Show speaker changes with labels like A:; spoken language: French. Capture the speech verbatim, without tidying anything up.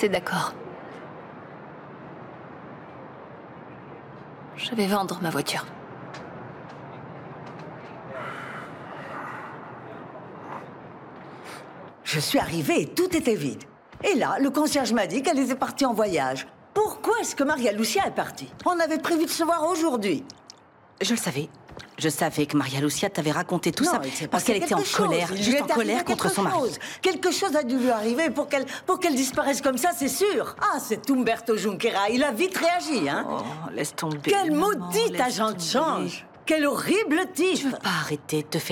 A: C'est d'accord. Je vais vendre ma voiture.
B: Je suis arrivée et tout était vide. Et là, le concierge m'a dit qu'elle était partie en voyage. Pourquoi est-ce que Maria Lucia est partie? On avait prévu de se voir aujourd'hui.
C: Je le savais. Je savais que Maria Lucia t'avait raconté tout
B: Non,
C: ça
B: il s'est
C: parce
B: passé
C: qu'elle était en
B: quelque chose.
C: colère,
B: Il lui
C: juste
B: est
C: en
B: arrivé
C: colère contre
B: quelque
C: son mari.
B: chose. Quelque chose a dû lui arriver pour qu'elle pour qu'elle disparaisse comme ça, c'est sûr. Ah, c'est Umberto Junquera, il a vite réagi, hein.
C: Oh, laisse tomber.
B: Quel
C: maman,
B: maudit
C: laisse
B: agent de
C: tomber.
B: change. Quel horrible type.
C: Tu veux pas arrêter de te faire